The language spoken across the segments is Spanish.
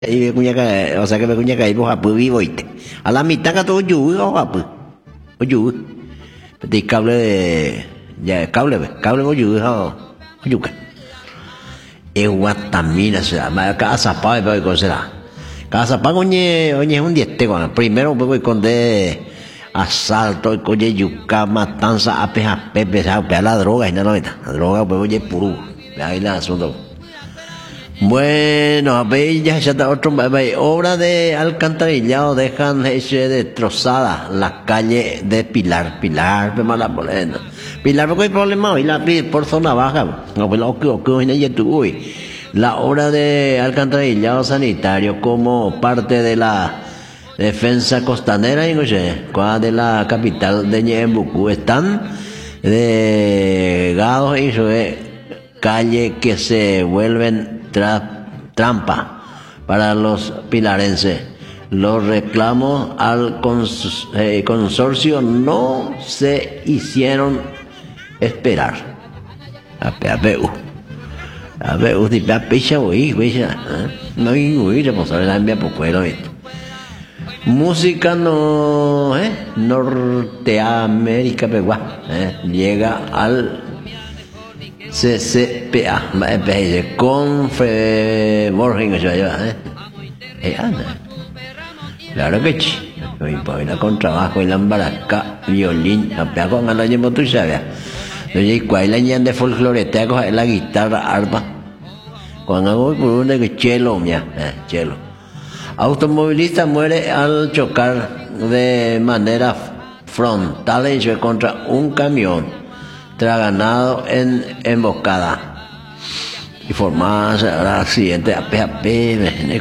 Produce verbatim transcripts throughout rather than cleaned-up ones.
y me cuña que, o sea que me cuña que hay vos a vivo y a la mitad que todo yu o a pu o yu de cable de ya cable cable o yu o yu que e guatamina se llama casa pa y cosa será casa pa coñe oye un diete con primero voy con de asalto y coñe yuca matanza a peja pepe a la droga y no no la droga pues oye puro ahí la asunto. Bueno, a ver, ya está otro, obra de alcantarillado dejan ese destrozada la calle de Pilar, Pilar, me mala polena. Pilar, porque hay problema hoy, la por zona baja, no, pues lo que ocurre en ella tuvo hoy. La obra de alcantarillado sanitario como parte de la defensa costanera, y no sé, de la capital de Ñembucú, están regados y sobre calle que se vuelven Tra, trampa para los pilarenses. Los reclamos al cons, eh, consorcio no se hicieron esperar. A ver, a ver, usted va a pechar hoy, pechar, no hay hoy, responsable de la envía por cuero esto. Música no, eh, Norteamérica, pegua, eh, llega al C C P A, con Borgen, ¿eh? Eh, anda. Claro que sí. Hoy pues con trabajo y la embaraca, violín, apea con la llevo tú sabes. Oye, ¿cuál es la de folclore? Te hago la guitarra, arpa. Cuando hago por una que chelo, mía, eh, chelo. Automovilista muere al chocar de manera frontal y contra un camión traganado en emboscada y formada accidente a P A P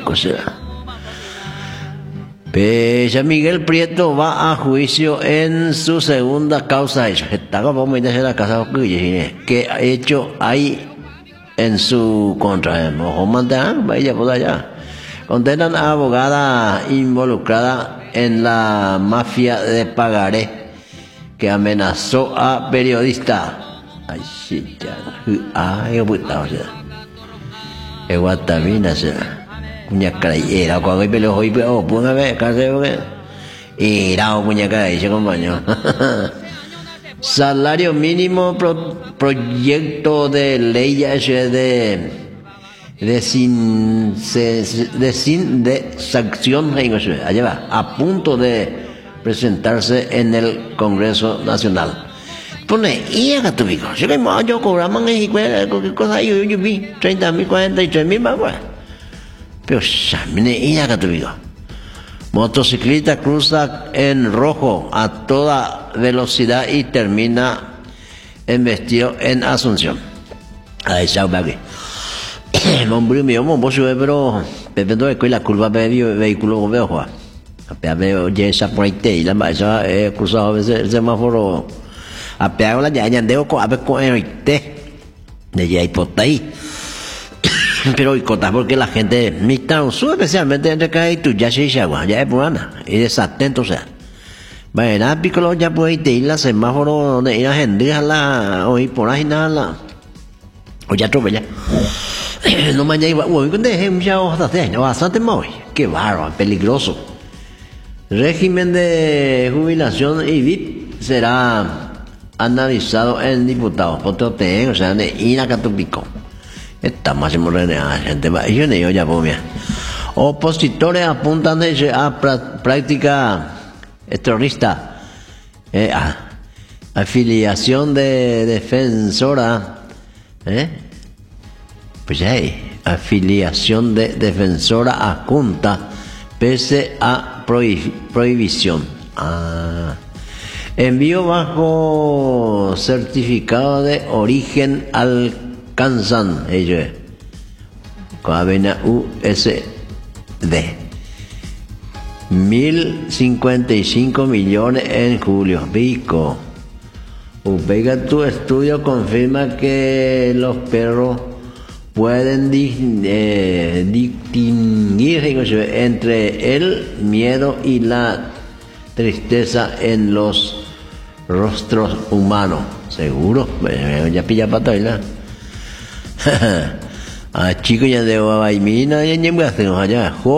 Pecha Miguel Prieto va a juicio en su segunda causa que ha hecho ahí en su contra vaya por allá. Condenan a abogada involucrada en la mafia de Pagaré que amenazó a periodista. Ay, sí, ya. Ay, yo puta, o sea. Es guatamina, o sea. Cuña crayera, cuando hay peleo, hoy, pero, ponga a ver, casi, porque. Era, o cuña crayera, compañero. Salario mínimo, pro, proyecto de ley, ese de. de sin. de sin. de sanción, allá va, a punto de presentarse en el Congreso Nacional. Pone, y acá tu hijo, si que yo cobramos en cualquier cosa, yo yo vi treinta mil, cuarenta y tres mil más, pero mire, y acá tu hijo. Motociclista cruza en rojo a toda velocidad y termina embestido en Asunción. Ahí está, aquí. Hombre mío, vos sube, pero depende de la curva de vehículo, veo, Juan. Veo ya esa por ahí te y la masa he cruzado a veces el semáforo a pegar la ya andeo con a ver con el té de ya por ahí pero y contar porque la gente mixta sube especialmente entre cada y tú ya se ya ya es buena y desatento o sea bueno piccolo ya por ahí te y la semáforo donde ir a gente a la hoy por ahí nada la o ya trope ya no mañana iba uy con de ya bastante muy qué bárbaro peligroso. Régimen de jubilación I V I P será analizado en diputados. Otro tengo, o sea, de Inacatupico. Está más morena, gente. Yo no yo ya pomia. Opositores apuntan a práctica terrorista. Eh, a, afiliación de defensora. ¿Eh? Pues hay afiliación de defensora adjunta pese a Prohib prohibición. Ah. Envío bajo certificado de origen alcanzan ellos. Cabena U S D. Mil cincuenta y cinco millones en julio. Pico. Upega tu estudio confirma que los perros pueden eh, distinguir entre el miedo y la tristeza en los rostros humanos. Seguro, ya pilla pata, ¿verdad? a chico ya de Guaymina ya ni me hace allá